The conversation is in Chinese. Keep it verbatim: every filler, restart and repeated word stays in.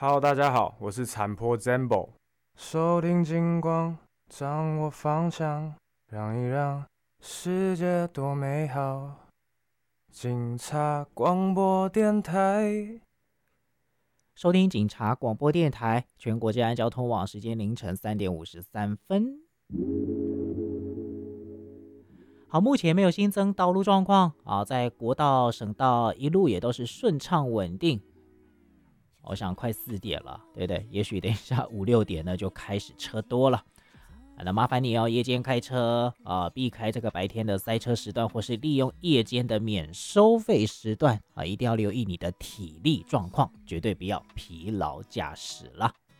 Hello，大家好，我是残坡 Zambo。收听金光，掌握方向，让一让世界多美好。警察广播电台， 收听警察广播电台，全国治安交通网，时间凌晨三点五十三分。好，目前没有新增道路状况啊，在国道、省道一路也都是顺畅稳定。我想快四点了，对不对？也许等一下五六点呢就开始车多了。那麻烦你哦，夜间开车啊、呃，避开这个白天的塞车时段，或是利用夜间的免收费时段啊，一定要留意你的体力状况，绝对不要疲劳驾驶啦。